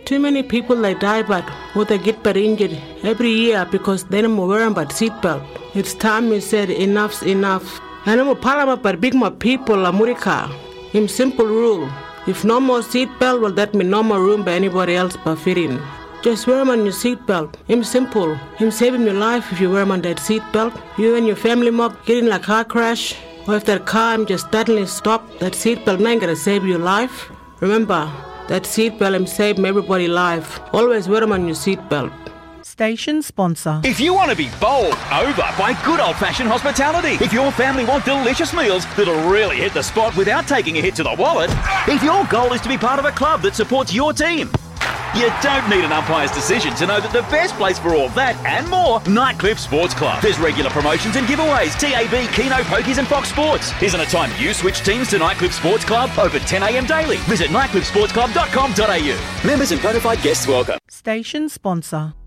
Too many people they die or they get injured every year because they don't wear but seatbelt. It's time we said enough's enough. And I'm parliament but big more people America. In simple rule. If no more seatbelt, well that mean no more room by anybody else but fit in. Just wear them on your seatbelt. Him simple. Him saving your life if you wear them on that seatbelt. You and your family mob get in a car crash. Or if that car just suddenly stop, that seatbelt ain't gonna save your life. Remember, that seatbelt am saving everybody life. Always wear them on your seatbelt. Station sponsor. If you want to be bowled over by good old-fashioned hospitality, if your family want delicious meals that'll really hit the spot without taking a hit to the wallet, if your goal is to be part of a club that supports your team, you don't need an umpire's decision to know that the best place for all that and more, Nightcliff Sports Club. There's regular promotions and giveaways, TAB, Keno, Pokies and Fox Sports. Isn't it time you switch teams to Nightcliff Sports Club? Open 10 a.m. daily. Visit nightcliffsportsclub.com.au. Members and bona fide guests welcome. Station sponsor.